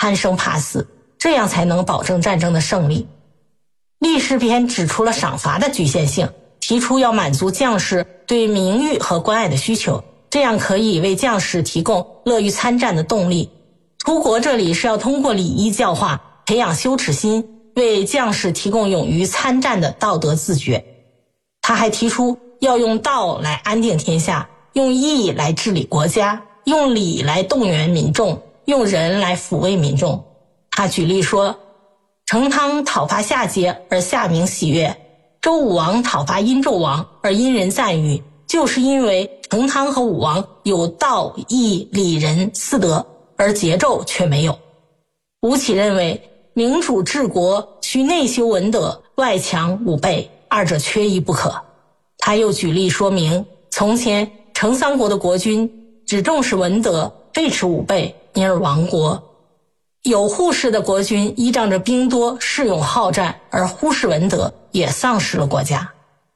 贪生怕死，这样才能保证战争的胜利。历史篇指出了赏罚的局限性，提出要满足将士对名誉和关爱的需求，这样可以为将士提供乐于参战的动力。图国这里是要通过礼义教化培养羞耻心，为将士提供勇于参战的道德自觉。他还提出要用道来安定天下，用义来治理国家，用礼来动员民众，用仁来抚慰民众。他举例说，成汤讨伐夏桀而夏民喜悦，周武王讨伐殷纣王而殷人赞誉，就是因为成汤和武王有道义礼仁四德，而桀纣却没有。吴起认为明主治国需内修文德，外强武备，二者缺一不可。他又举例说明，从前成三国的国君只重视文德，废弛武备，因而亡国；有护士的国君依仗着兵多恃勇好战而忽视文德，也丧失了国家。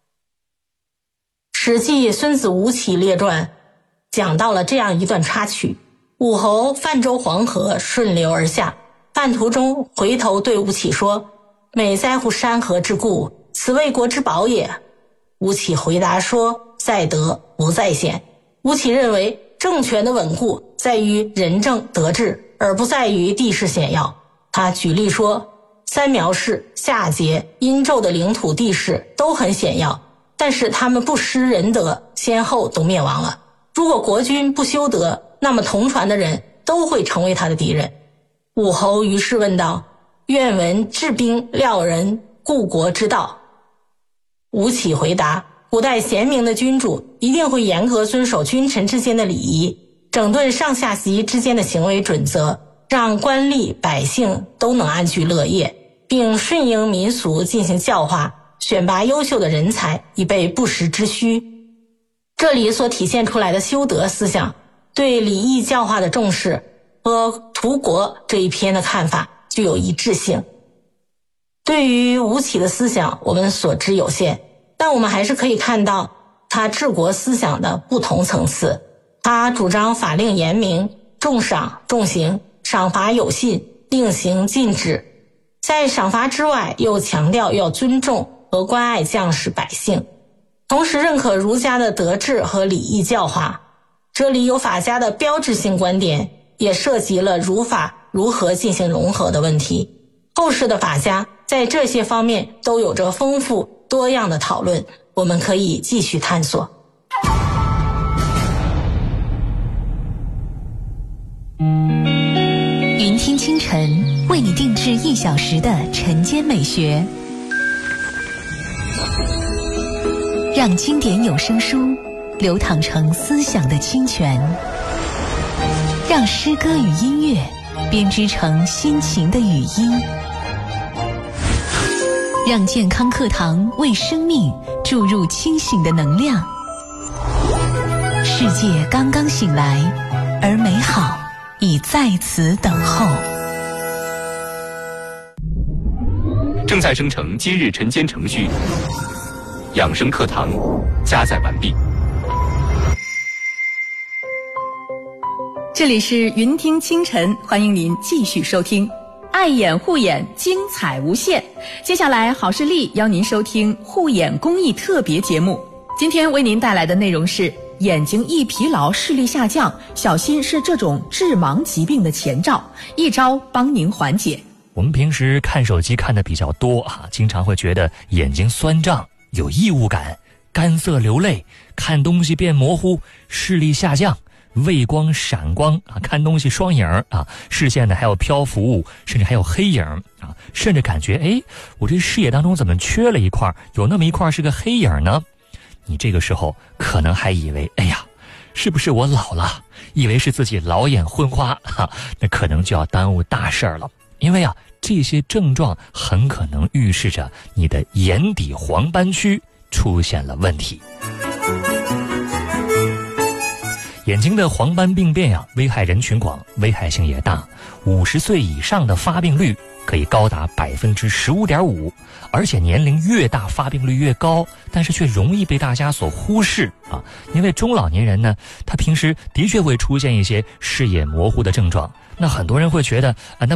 史记《孙子吴起列传》讲到了这样一段插曲：武侯泛舟黄河，顺流而下，半途中回头对吴起说：“美哉乎山河之固，此为国之宝也。”吴起回答说：“在德不在贤。”吴起认为政权的稳固在于仁政德治，而不在于地势险要。他举例说，三苗氏、夏桀、殷纣的领土地势都很险要，但是他们不施仁德，先后都灭亡了。如果国君不修德，那么同传的人都会成为他的敌人。武侯于是问道：“愿闻治兵料人固国之道。”吴起回答：“古代贤明的君主一定会严格遵守君臣之间的礼仪，整顿上下级之间的行为准则，让官吏百姓都能安居乐业，并顺应民俗进行教化，选拔优秀的人才，以备不时之需。”这里所体现出来的修德思想，对礼义教化的重视和图国这一篇的看法具有一致性。对于吴起的思想，我们所知有限，但我们还是可以看到他治国思想的不同层次。他主张法令严明，重赏重刑，赏罚有信，令行禁止。在赏罚之外，又强调要尊重和关爱将士百姓，同时认可儒家的德治和礼义教化。这里有法家的标志性观点，也涉及了儒法如何进行融合的问题。后世的法家在这些方面都有着丰富多样的讨论，我们可以继续探索。 云听清晨为你定制1小时的晨间美学，让经典有声书流淌成思想的清泉，让诗歌与音乐编织成心情的语音，让健康课堂为生命注入清醒的能量。世界刚刚醒来，而美好已在此等候。 正在生成今日晨间程序，养生课堂加载完毕。 这里是云听清晨，欢迎您继续收听爱眼护眼，精彩无限。接下来好视力邀您收听护眼公益特别节目，今天为您带来的内容是眼睛易疲劳视力下降，小心是这种致盲疾病的前兆，一招帮您缓解。 我们平时看手机看的比较多经常会觉得眼睛酸胀，有异物感，干涩流泪，看东西变模糊，视力下降，畏光闪光看东西双影视线呢还有漂浮物，甚至还有黑影甚至感觉我这视野当中怎么缺了一块，有那么一块是个黑影呢？你这个时候可能还以为是不是我老了，以为是自己老眼昏花那可能就要耽误大事了。因为这些症状很可能预示着你的眼底黄斑区出现了问题。眼睛的黄斑病变危害人群广，危害性也大，50岁以上的发病率可以高达15.5%，而且年龄越大发病率越高，但是却容易被大家所忽视因为中老年人呢，他平时的确会出现一些视野模糊的症状，那很多人会觉得那